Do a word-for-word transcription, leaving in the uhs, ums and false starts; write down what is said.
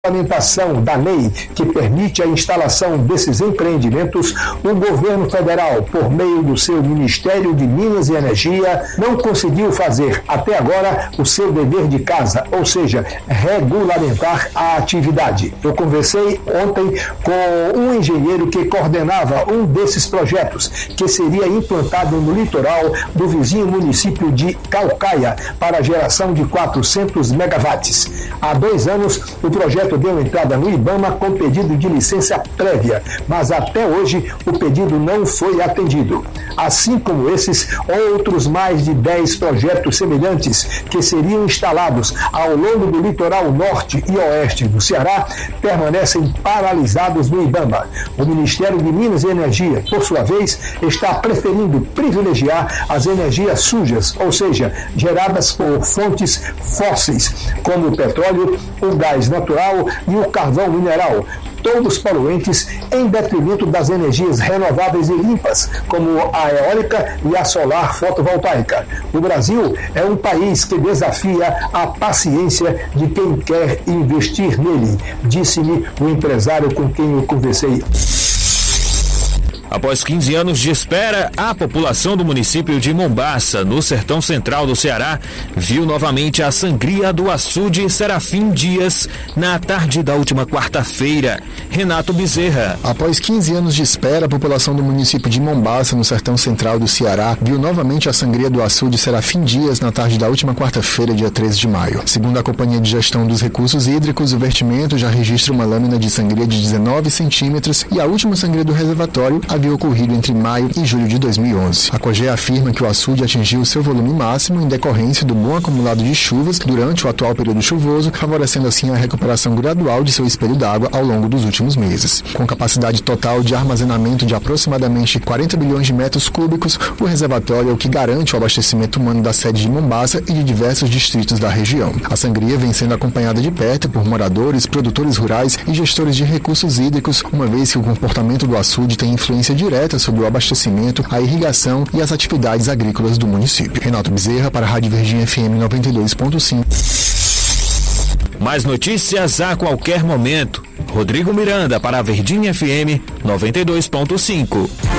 regulamentação da lei que permite a instalação desses empreendimentos, o governo federal, por meio do seu Ministério de Minas e Energia, não conseguiu fazer até agora o seu dever de casa, ou seja, regulamentar a atividade. Eu conversei ontem com um engenheiro que coordenava um desses projetos, que seria implantado no litoral do vizinho município de Caucaia para a geração de quatrocentos megawatts. Há dois anos, o projeto deu entrada no IBAMA com pedido de licença prévia, mas até hoje o pedido não foi atendido. Assim como esses, outros mais de dez projetos semelhantes que seriam instalados ao longo do litoral norte e oeste do Ceará permanecem paralisados no IBAMA. O Ministério de Minas e Energia, por sua vez, está preferindo privilegiar as energias sujas, ou seja, geradas por fontes fósseis, como o petróleo, o gás natural e o carvão mineral, todos poluentes, em detrimento das energias renováveis e limpas, como a eólica e a solar fotovoltaica. O Brasil é um país que desafia a paciência de quem quer investir nele, disse-me o empresário com quem eu conversei. Após quinze anos de espera, a população do município de Mombaça, no sertão central do Ceará, viu novamente a sangria do açude Serafim Dias na tarde da última quarta-feira. Renato Bezerra. Após quinze anos de espera, a população do município de Mombaça, no sertão central do Ceará, viu novamente a sangria do açude Serafim Dias na tarde da última quarta-feira, dia treze de maio. Segundo a Companhia de Gestão dos Recursos Hídricos, o vertimento já registra uma lâmina de sangria de dezenove centímetros e a última sangria do reservatório havia ocorrido entre maio e julho de dois mil e onze. A COGÉ afirma que o açude atingiu seu volume máximo em decorrência do bom acumulado de chuvas durante o atual período chuvoso, favorecendo assim a recuperação gradual de seu espelho d'água ao longo dos últimos meses. Com capacidade total de armazenamento de aproximadamente quarenta bilhões de metros cúbicos, o reservatório é o que garante o abastecimento humano da sede de Mombaça e de diversos distritos da região. A sangria vem sendo acompanhada de perto por moradores, produtores rurais e gestores de recursos hídricos, uma vez que o comportamento do açude tem influência direta sobre o abastecimento, a irrigação e as atividades agrícolas do município. Renato Bezerra para a Rádio Verdinha F M noventa e dois ponto cinco. Mais notícias a qualquer momento. Rodrigo Miranda para a Verdinha F M noventa e dois ponto cinco.